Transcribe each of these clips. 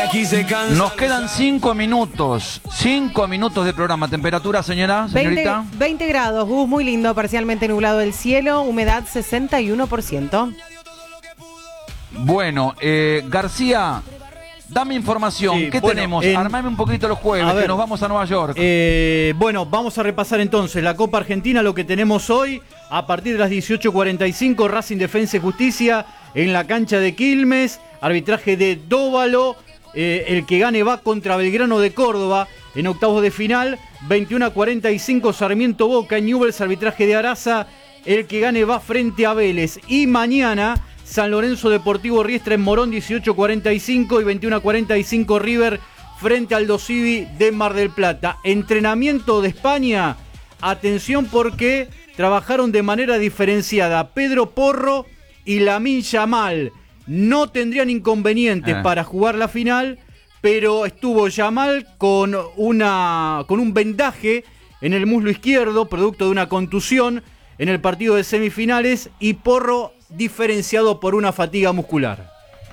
Nos quedan 5 minutos. 5 minutos de programa. ¿Temperatura, señorita? 20 grados, Gus, muy lindo, parcialmente nublado el cielo, humedad 61%. Bueno, García, dame información. Sí, ¿Qué tenemos? Armame un poquito los jueves, que nos vamos a Nueva York. Bueno, vamos a repasar entonces la Copa Argentina, lo que tenemos hoy. A partir de las 18:45, Racing Defensa y Justicia en la cancha de Quilmes. Arbitraje de Dóvalo. El que gane va contra Belgrano de Córdoba en octavos de final. 21:45, Sarmiento Boca en Newell's, arbitraje de Araza. El que gane va frente a Vélez. Y mañana, San Lorenzo Deportivo Riestra en Morón, 18:45 y 21:45, River frente al Dosivi de Mar del Plata. Entrenamiento de España. Atención porque trabajaron de manera diferenciada Pedro Porro y Lamine Yamal. No tendrían inconvenientes para jugar la final, pero estuvo Yamal con un vendaje en el muslo izquierdo, producto de una contusión en el partido de semifinales, y Porro diferenciado por una fatiga muscular.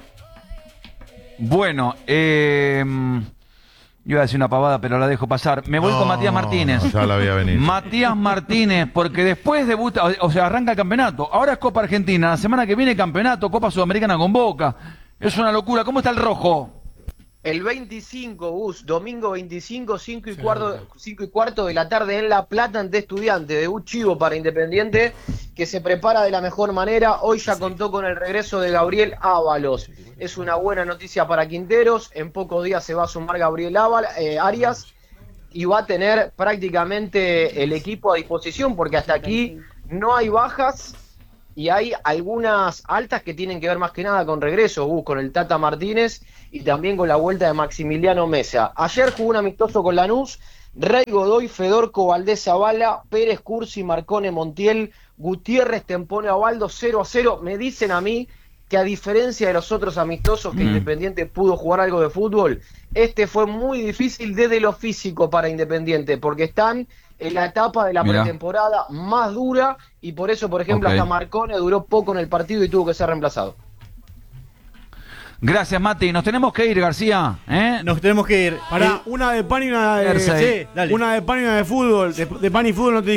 Bueno, iba a decir una pavada, pero la dejo pasar. Me voy con Matías Martínez. Ya la voy a venir. Matías Martínez, porque después debuta, o sea, arranca el campeonato. Ahora es Copa Argentina, la semana que viene campeonato, Copa Sudamericana con Boca. Es una locura. ¿Cómo está el rojo? El 25, Gus, domingo 25, 5 y cuarto de la tarde en La Plata ante Estudiantes. Debut chivo para Independiente, que se prepara de la mejor manera. Hoy ya contó con el regreso de Gabriel Ábalos. Es una buena noticia para Quinteros. En pocos días se va a sumar Gabriel Arias y va a tener prácticamente el equipo a disposición, porque hasta aquí no hay bajas y hay algunas altas que tienen que ver más que nada con regreso, Gus, con el Tata Martínez y también con la vuelta de Maximiliano Mesa. Ayer jugó un amistoso con Lanús, Rey Godoy, Fedorco, Valdés Zavala, Pérez Cursi, Marcone Montiel, Gutiérrez, Tempone Abaldo, 0-0. Me dicen a mí que a diferencia de los otros amistosos que Independiente pudo jugar algo de fútbol, este fue muy difícil desde lo físico para Independiente, porque están en la etapa de la pretemporada más dura y por eso, por ejemplo, hasta Marcone duró poco en el partido y tuvo que ser reemplazado. Gracias, Mati. Nos tenemos que ir, García. Nos tenemos que ir. Para una de pan y una de... Sí, dale. Una de pan y una de fútbol. De pan y fútbol no te